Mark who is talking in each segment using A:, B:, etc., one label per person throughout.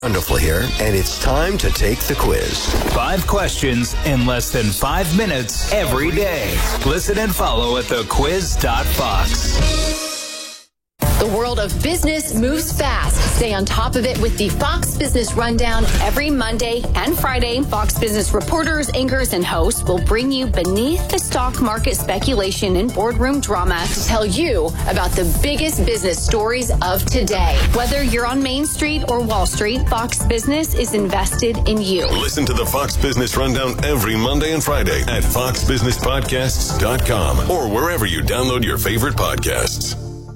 A: Wonderful here, and it's time to take the quiz.
B: 5 questions in less than 5 minutes every day. Listen and follow at thequiz.fox.
C: The world of business moves fast. Stay on top of it with the Fox Business Rundown every Monday and Friday. Fox Business reporters, anchors, and hosts will bring you beneath the stock market speculation and boardroom drama to tell you about the biggest business stories of today. Whether you're on Main Street or Wall Street, Fox Business is invested in you.
D: Listen to the Fox Business Rundown every Monday and Friday at foxbusinesspodcasts.com or wherever you download your favorite podcasts.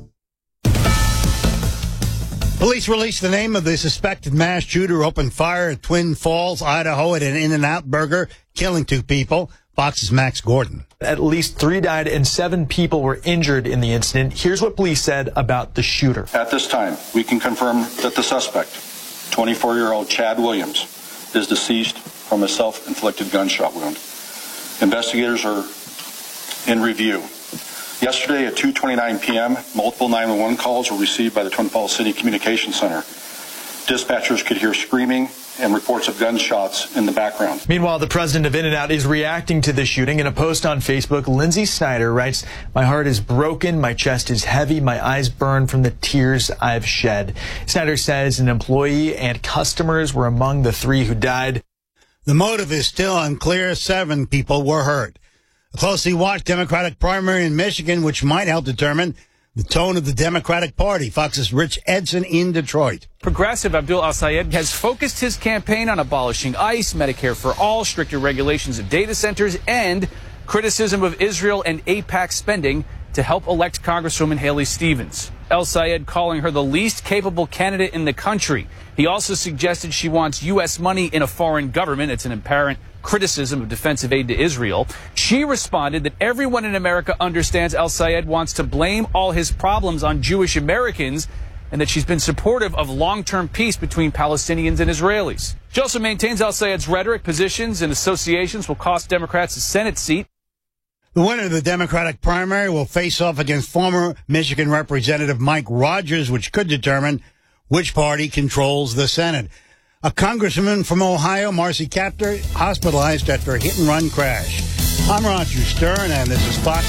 E: Police released the name of the suspected mass shooter who opened fire at Twin Falls, Idaho at an In-N-Out burger, killing 2 people. Fox's Max Gordon.
F: At least 3 died and 7 people were injured in the incident. Here's what police said about the shooter.
G: At this time, we can confirm that the suspect, 24-year-old Chad Williams, is deceased from a self-inflicted gunshot wound. Investigators are in review. Yesterday at 2:29 p.m., multiple 911 calls were received by the Twin Falls City Communications Center. Dispatchers could hear screaming and reports of gunshots in the background.
F: Meanwhile, the president of In-N-Out is reacting to the shooting. In a post on Facebook, Lindsay Snyder writes, "My heart is broken, my chest is heavy, my eyes burn from the tears I've shed." Snyder says an employee and customers were among the 3 who died.
E: The motive is still unclear. 7 people were hurt. A closely watched Democratic primary in Michigan, which might help determine the tone of the Democratic Party. Fox's Rich Edson in Detroit.
H: Progressive Abdul Al-Sayed has focused his campaign on abolishing ICE, Medicare for All, stricter regulations of data centers, and criticism of Israel and AIPAC spending to help elect Congresswoman Haley Stevens. El-Sayed calling her the least capable candidate in the country. He also suggested she wants U.S. money in a foreign government. It's an apparent criticism of defensive aid to Israel. She responded that everyone in America understands El-Sayed wants to blame all his problems on Jewish Americans and that she's been supportive of long-term peace between Palestinians and Israelis. She also maintains El-Sayed's rhetoric, positions, and associations will cost Democrats a Senate seat.
E: The winner of the Democratic primary will face off against former Michigan Representative Mike Rogers, which could determine which party controls the Senate. A congresswoman from Ohio, Marcy Kaptur, hospitalized after a hit-and-run crash. I'm Roger Stern, and this is Fox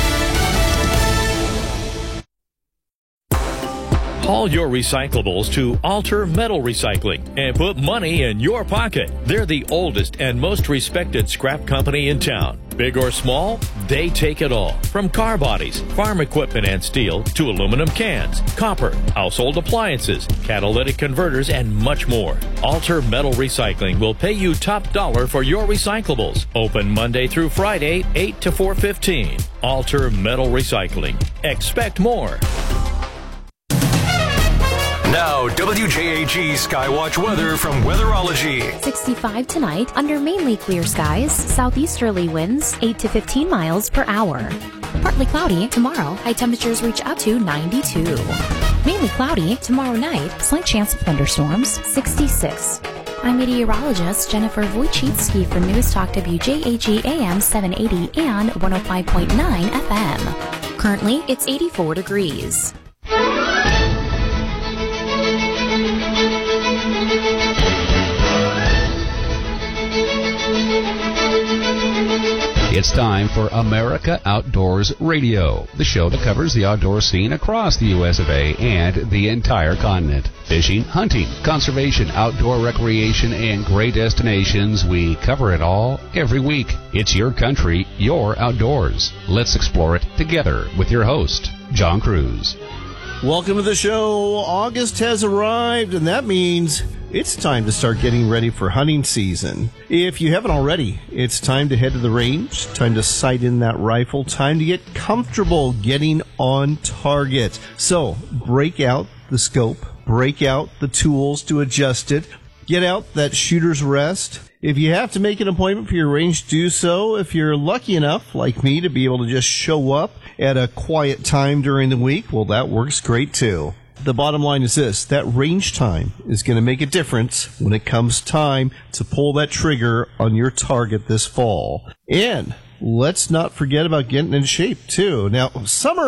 E: News.
I: Haul your recyclables to Alter Metal Recycling and put money in your pocket. They're the oldest and most respected scrap company in town. Big or small, they take it all. From car bodies, farm equipment and steel, to aluminum cans, copper, household appliances, catalytic converters, and much more. Alter Metal Recycling will pay you top dollar for your recyclables. Open Monday through Friday, 8 to 4:15. Alter Metal Recycling. Expect more.
B: Now, WJAG Skywatch weather from Weatherology.
J: 65 tonight, under mainly clear skies, southeasterly winds 8 to 15 miles per hour. Partly cloudy tomorrow, high temperatures reach up to 92. Mainly cloudy tomorrow night, slight chance of thunderstorms, 66. I'm meteorologist Jennifer Wojcicki for News Talk WJAG AM 780 and 105.9 FM. Currently, it's 84 degrees.
K: It's time for America Outdoors Radio, the show that covers the outdoor scene across the U.S. of A. and the entire continent. Fishing, hunting, conservation, outdoor recreation, and great destinations. We cover it all every week. It's your country, your outdoors. Let's explore it together with your host, John Cruz.
L: Welcome to the show. August has arrived, and that means it's time to start getting ready for hunting season. If you haven't already, it's time to head to the range, time to sight in that rifle, time to get comfortable getting on target. So break out the scope, break out the tools to adjust it, get out that shooter's rest. If you have to make an appointment for your range, do so. If you're lucky enough, like me, to be able to just show up at a quiet time during the week, well, that works great too. The bottom line is this, that range time is going to make a difference when it comes time to pull that trigger on your target this fall. And let's not forget about getting in shape too. Now, summer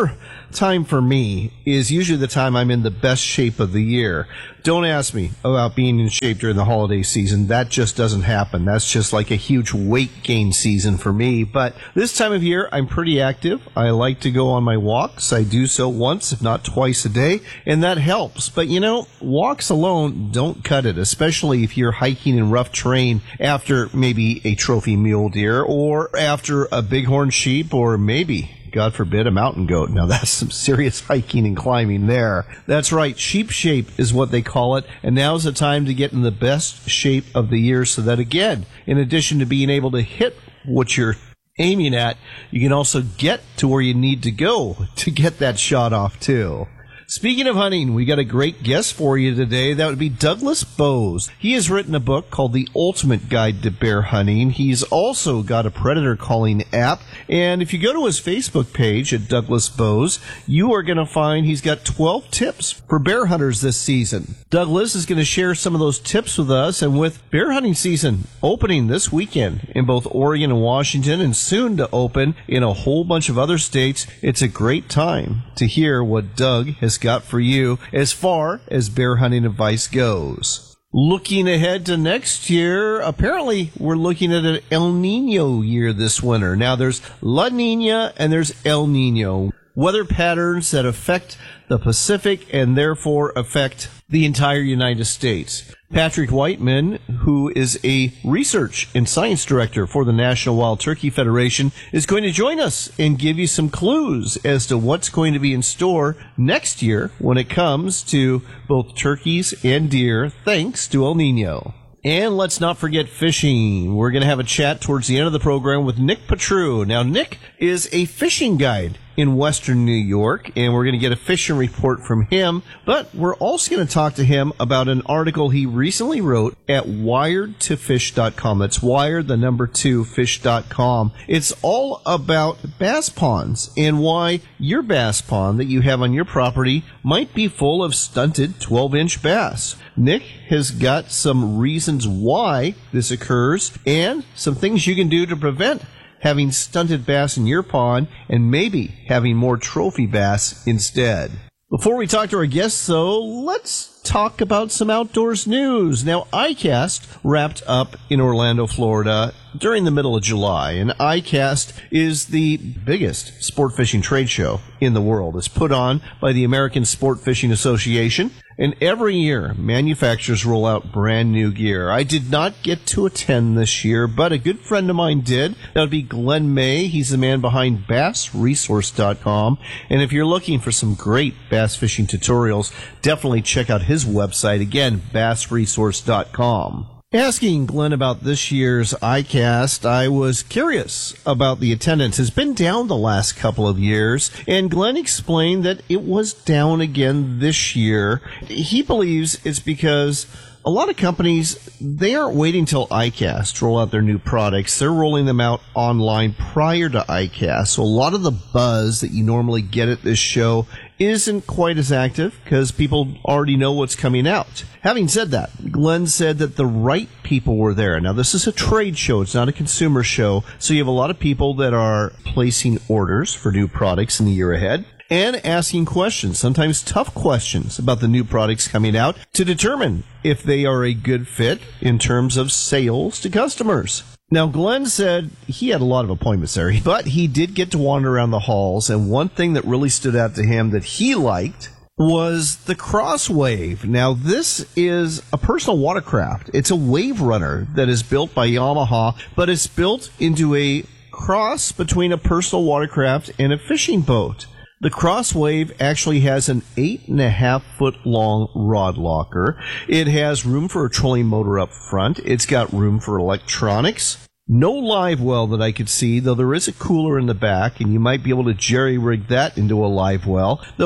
L: time for me is usually the time I'm in the best shape of the year. Don't ask me about being in shape during the holiday season. That just doesn't happen. That's just like a huge weight gain season for me. But this time of year, I'm pretty active. I like to go on my walks. I do so once, if not twice a day, and that helps. But walks alone don't cut it, especially if you're hiking in rough terrain after maybe a trophy mule deer or after a bighorn sheep or maybe, God forbid, a mountain goat. Now that's some serious hiking and climbing there. That's right, sheep shape is what they call it, and now's the time to get in the best shape of the year so that, again, in addition to being able to hit what you're aiming at, you can also get to where you need to go to get that shot off too. Speaking of hunting, we got a great guest for you today. That would be Douglas Bose. He has written a book called The Ultimate Guide to Bear Hunting. He's also got a predator calling app. And if you go to his Facebook page at Douglas Bose, you are going to find he's got 12 tips for bear hunters this season. Douglas is going to share some of those tips with us. And with bear hunting season opening this weekend in both Oregon and Washington and soon to open in a whole bunch of other states, it's a great time to hear what Doug has got for you as far as bear hunting advice goes. Looking ahead to next year, apparently we're looking at an El Nino year this winter. Now there's La Nina and there's El Nino. Weather patterns that affect the Pacific and therefore affect the entire United States. Patrick Whiteman, who is a research and science director for the National Wild Turkey Federation, is going to join us and give you some clues as to what's going to be in store next year when it comes to both turkeys and deer, thanks to El Nino. And let's not forget fishing. We're going to have a chat towards the end of the program with Nick Petru. Now, Nick is a fishing guide in Western New York, and we're going to get a fishing report from him. But we're also going to talk to him about an article he recently wrote at wired2fish.com. That's wired, 2 fish.com. It's all about bass ponds and why your bass pond that you have on your property might be full of stunted 12-inch bass. Nick has got some reasons why this occurs and some things you can do to prevent having stunted bass in your pond and maybe having more trophy bass instead. Before we talk to our guests, though, let's talk about some outdoors news. Now, ICAST wrapped up in Orlando, Florida during the middle of July, and ICAST is the biggest sport fishing trade show in the world. It's put on by the American Sport Fishing Association, and every year manufacturers roll out brand new gear. I did not get to attend this year, but a good friend of mine did. That would be Glenn May. He's the man behind BassResource.com, and if you're looking for some great bass fishing tutorials, definitely check out his website, again, BassResource.com. Asking Glenn about this year's ICAST, I was curious about the attendance. It's been down the last couple of years, and Glenn explained that it was down again this year. He believes it's because a lot of companies, they aren't waiting till ICAST to roll out their new products. They're rolling them out online prior to ICAST. So a lot of the buzz that you normally get at this show isn't quite as active because people already know what's coming out. Having said that, Glenn said that the right people were there. Now, this is a trade show. It's not a consumer show. So you have a lot of people that are placing orders for new products in the year ahead and asking questions, sometimes tough questions about the new products coming out to determine if they are a good fit in terms of sales to customers. Now, Glenn said he had a lot of appointments there, but he did get to wander around the halls, and one thing that really stood out to him that he liked was the Crosswave. Now, this is a personal watercraft. It's a wave runner that is built by Yamaha, but it's built into a cross between a personal watercraft and a fishing boat. The Crosswave actually has an 8.5-foot long rod locker. It has room for a trolling motor up front. It's got room for electronics. No live well that I could see, though there is a cooler in the back, and you might be able to jerry-rig that into a live well. Though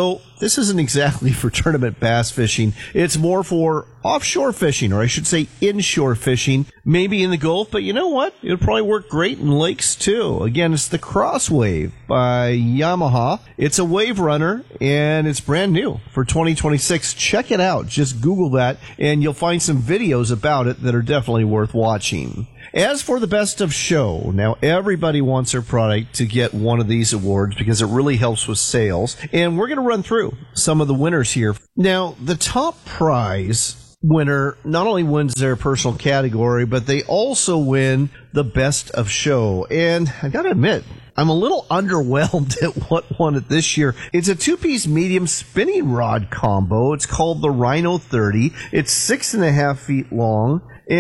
L: this isn't exactly for tournament bass fishing. It's more for offshore fishing, or I should say inshore fishing, maybe in the Gulf, but you know what? It'll probably work great in lakes too. Again, it's the Crosswave by Yamaha. It's a wave runner, and it's brand new for 2026. Check it out. Just Google that, and you'll find some videos about it that are definitely worth watching. As for the best of show, now everybody wants their product to get one of these awards because it really helps with sales, and we're going to run through some of the winners here. Now, the top prize winner not only wins their personal category, but they also win the best of show. And I gotta admit, I'm a little underwhelmed at what won it this year. It's a two-piece medium spinning rod combo. It's called the Rhino 30. It's 6.5 feet long,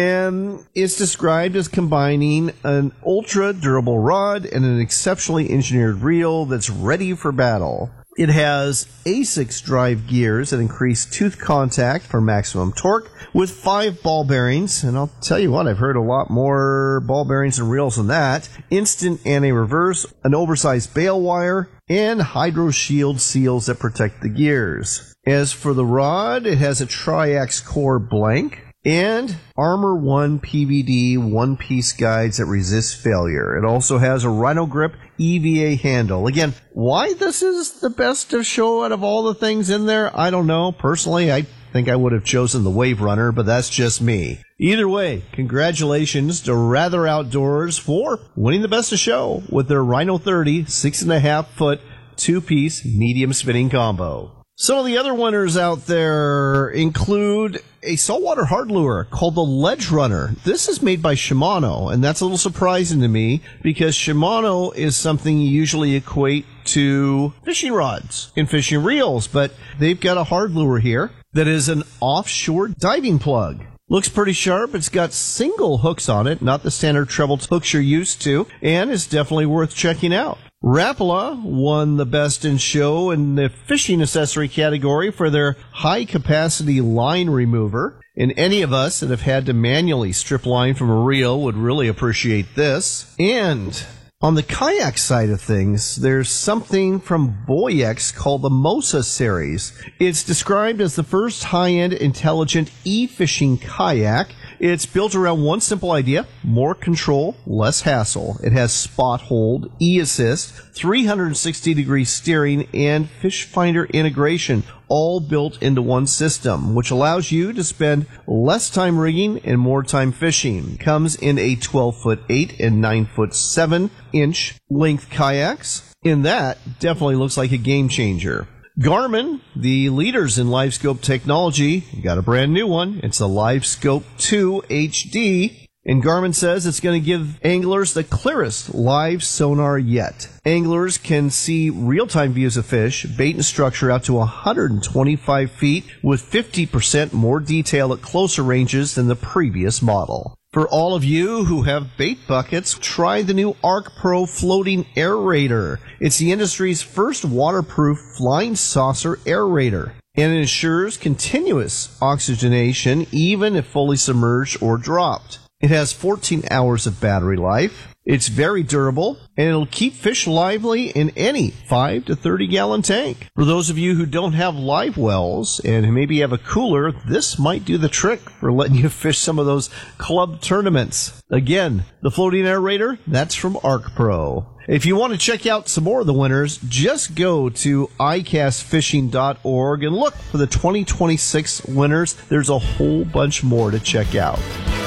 L: and it's described as combining an ultra-durable rod and an exceptionally engineered reel that's ready for battle. It has ASICS drive gears that increase tooth contact for maximum torque with 5 ball bearings. And I'll tell you what, I've heard a lot more ball bearings and reels than that. Instant anti-reverse, an oversized bail wire, and hydro shield seals that protect the gears. As for the rod, it has a Triax core blank and Armor One PVD one-piece guides that resist failure. It also has a Rhino Grip EVA handle. Again, why this is the best of show out of all the things in there, I don't know. Personally, I think I would have chosen the Wave Runner, but that's just me. Either way, congratulations to Rather Outdoors for winning the best of show with their Rhino 30 6.5 foot two-piece medium spinning combo. Some of the other winners out there include a saltwater hard lure called the Ledge Runner. This is made by Shimano, and that's a little surprising to me because Shimano is something you usually equate to fishing rods and fishing reels, but they've got a hard lure here that is an offshore diving plug. Looks pretty sharp. It's got single hooks on it, not the standard treble hooks you're used to, and it's definitely worth checking out. Rapala won the best in show in the fishing accessory category for their high-capacity line remover. And any of us that have had to manually strip line from a reel would really appreciate this. And on the kayak side of things, there's something from Boyex called the Mosa series. It's described as the first high-end intelligent e-fishing kayak. It's built around one simple idea: more control, less hassle. It has spot hold, e-assist, 360-degree steering, and fish finder integration, all built into one system, which allows you to spend less time rigging and more time fishing. Comes in a 12-foot 8 and 9-foot 7-inch length kayaks, and that definitely looks like a game changer. Garmin, the leaders in LiveScope technology, got a brand new one. It's the LiveScope 2 HD, and Garmin says it's going to give anglers the clearest live sonar yet. Anglers can see real-time views of fish, bait and structure out to 125 feet with 50% more detail at closer ranges than the previous model. For all of you who have bait buckets, try the new Arc Pro Floating Aerator. It's the industry's first waterproof flying saucer aerator, and it ensures continuous oxygenation even if fully submerged or dropped. It has 14 hours of battery life. It's very durable, and it'll keep fish lively in any 5 to 30-gallon tank. For those of you who don't have live wells and maybe have a cooler, this might do the trick for letting you fish some of those club tournaments. Again, the floating aerator, that's from Arc Pro. If you want to check out some more of the winners, just go to icastfishing.org and look for the 2026 winners. There's a whole bunch more to check out.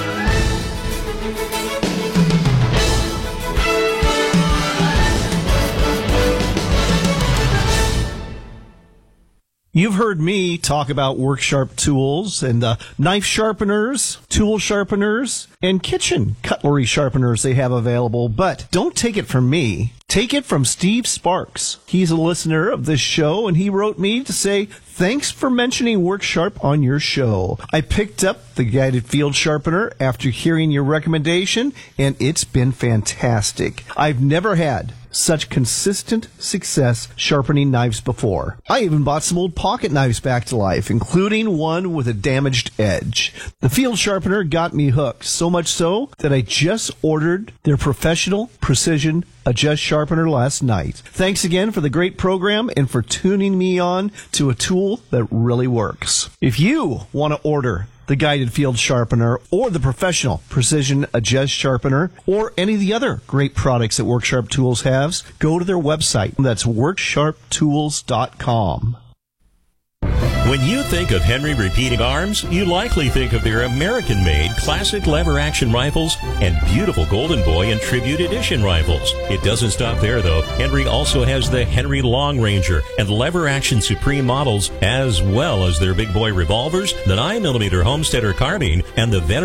L: You've heard me talk about WorkSharp tools and knife sharpeners, tool sharpeners, and kitchen cutlery sharpeners they have available. But don't take it from me. Take it from Steve Sparks. He's a listener of this show, and he wrote me to say, thanks for mentioning WorkSharp on your show. I picked up the guided field sharpener after hearing your recommendation, and it's been fantastic. I've never had such consistent success sharpening knives before. I even bought some old pocket knives back to life, including one with a damaged edge. The field sharpener got me hooked, so much so that I just ordered their professional precision Adjust Sharpener last night. Thanks again for the great program and for tuning me on to a tool that really works. If you want to order the guided field sharpener or the professional precision adjust sharpener or any of the other great products that WorkSharp Tools has, go to their website. That's WorkSharpTools.com.
I: When you think of Henry Repeating Arms, you likely think of their American-made classic lever-action rifles and beautiful Golden Boy and Tribute Edition rifles. It doesn't stop there, though. Henry also has the Henry Long Ranger and lever-action Supreme models, as well as their big boy revolvers, the 9mm Homesteader carbine, and the veteran